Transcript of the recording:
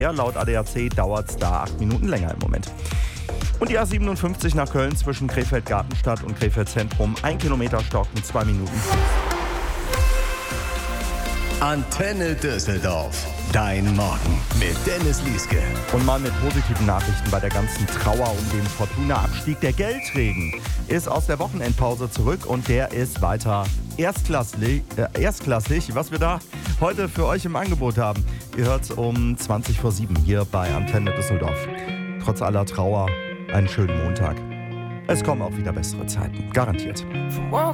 Ja, laut ADAC dauert es da 8 Minuten länger im Moment. Und die A57 nach Köln zwischen Krefeld-Gartenstadt und Krefeld-Zentrum. 1 Kilometer stocken, 2 Minuten. Antenne Düsseldorf. Dein Morgen mit Dennis Lieske. Und mal mit positiven Nachrichten bei der ganzen Trauer um den Fortuna-Abstieg. Der Geldregen ist aus der Wochenendpause zurück und der ist weiter erstklassig, was wir da heute für euch im Angebot haben. Ihr hört um 7:20 hier bei Antenne Düsseldorf. Trotz aller Trauer einen schönen Montag. Es kommen auch wieder bessere Zeiten, garantiert.